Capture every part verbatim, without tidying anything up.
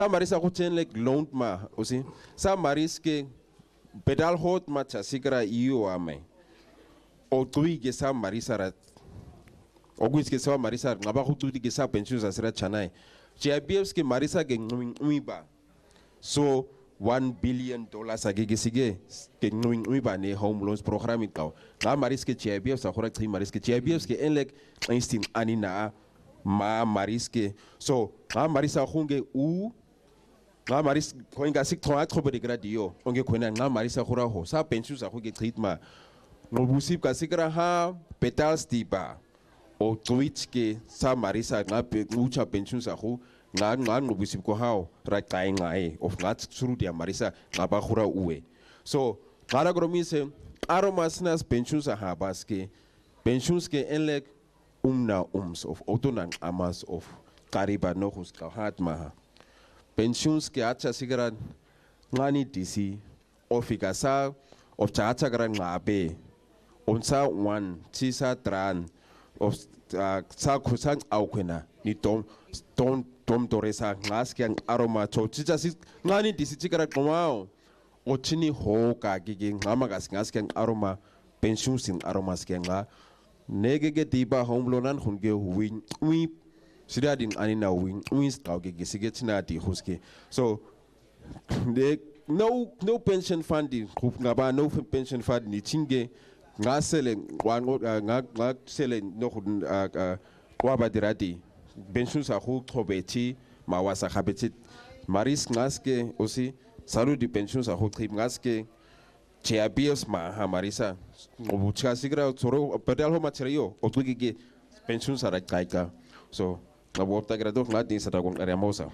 sa marisa go chen like loan ma o se sa maris ke pedal hot ma cha sikra iyo ame o tui ke sa marisa rat o gwis ke sa marisa ngaba go tui ke sa pension sa sira chanai G I B Fs ke marisa ke ngwi ba so one billion dollars agege sige ke ngwing uiba ne home loans program ikaw nga maris ke G I B F sa khora tsi maris ke G I B F ke enlek instinct anina ma maris ke so nga marisa khunge u nga maris khoinga sik thwa khobe de gradio onge khona nga marisa khora ho sa pension sa khoge treatment no busip ka sikra ha petal stipa o twitch ke sa marisa nga ucha pension sa khu nga nga ngubisip ko hao ra kai ngai of nga tsuru dia marisa nga ba khura uwe so ngara gromise aromas nas pensions a habaske pensions ke enlek umna ums of otonan amas of kariba nohus ka hatma pensions ke acha sigaran ngani dc ofika sa of chacha garan ngabe onsa one tisa tran of sa kusang aukwena ni tom tom tom toresa ngas kyang aroma cho chicha si ngani disi chikara komao o chini ho ka gigi ngama gas ngas kyang aroma pension sin aroma skenga negege tiba home loanan hunge win wi sidadin anina win wins ka gigi sigetina di huske so de no no pension fund group ngaba no pension fund ni chinge ngasele wango nga sele no kwa badirati pension sa khu khobeti mawasa khabeti maris ngaske aussi salu di pension sa khu trip ngaske G I B Fs ma ha marisa obuchka sigra soro pedal ho material otugi pension sa raika so ngabo ta grado ngati sa ta gon area mosa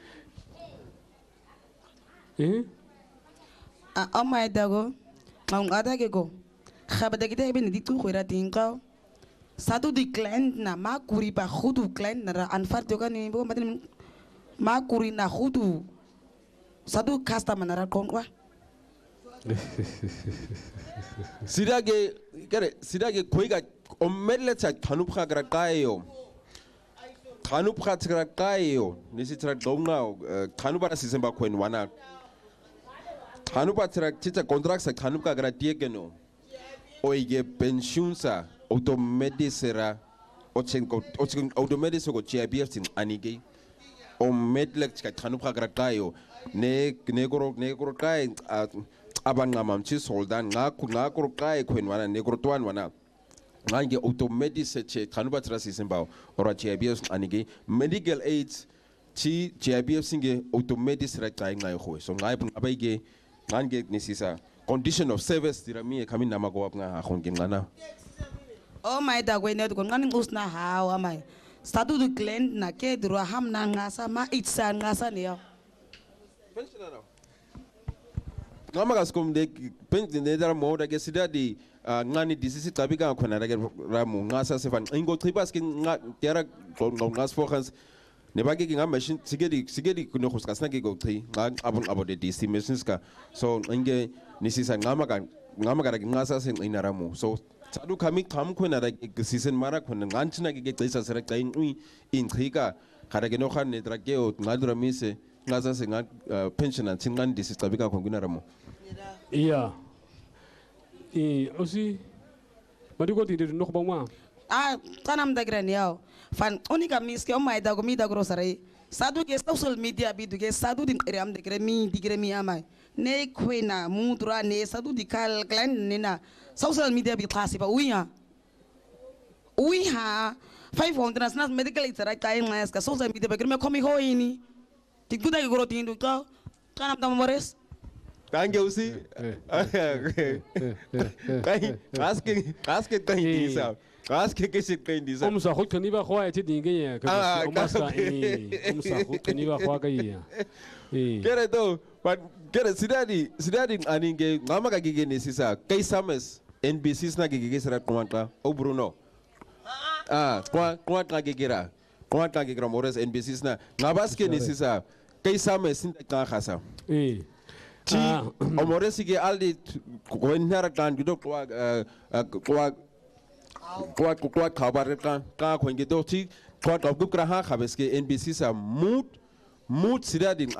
eh a amma dago ngam ada ke go khabada kita ibn ditu khira tingka satu di client na makuri pa khudu client na anfar juga ni bo matin makuri na khudu satu customer na kon wa sidage kare sidage koiga omelle cha thanu pha gra kayo thanu pha gra kayo nisi tra donga thanu para sisemba koen wana thanu pa tra chicha contract sa thanu ka gra tiekeno oige pension sa automedicera ochen ochen automedicera G I B F tin anige o medlek ka thanu pha gra kayo ne ne goro ne goro kai abangama mchi soldan ngaku ngakuru kai kwen wana negro twan wana ngange automedic che kanuba trasi simba ora G I B F anige medical aids chi G I B F singe automedic right kai ngai ho so ngai pun abaige ngange nisisa condition of service dirami kami nama go apnga akhon ngana oh my da gwe ne ko ngani usna hawa mai statu du client na ke dro ham na ngasa ma itsa ngasa ne yo ngama gaskom de pen de dara mo da gesida di ngani disisi tabika khona da ramu ngasa sefan ingo tribas ki tera ngas fokhans ne bagi ki ngama machine sigedi sigedi kuno khuskas na ki go tri ngang abun abo de dc machines ka so nge nisisa ngama ka ngama ka ngasa sen inaramu so sadu kami kam khona da season mara khona nganchina ki ke tsaisa sera kain ui in khika khara ke no khan ne dra ke o ngadura mise ngasa se nga pensioner tingan disi tabika khongina ramo iya e aussi madiko ti de no ko bangma ah tanam da gran yaw fan unika miske o mai da go mi da grocery sadu ke social media bi du ke sadu din ram de gremi di gremi amai ne kwena mudra ne sadu di kal clan ne na social media bi khasi ba uya uya five hundred nas medical itsara kai ngas ka social media ba gremi komi hoini tik du da goro tin du ka kanam tam mores kange usi kai aske aske kai disa aske kesi kai disa om sa khut khani ba khwa ti din ge ya ka om sa eh om sa khut khani ba khwa ga ya eh kere to but kere sidadi sidadi aninge ngama ka gige ne sisa kai sames N B C na gige sera kwanta o Bruno ah kwa kwa ka gigera kwa ka gigera mores N B C na ngabaske ne sisa kai sames ka khasa eh Ti omoresi ke aldi ko nara kan gido kwa kwa kwa kwa khabar kan ka ko ngido ti kwa ka gukra ha khabeske N B C sa mood mood sidadin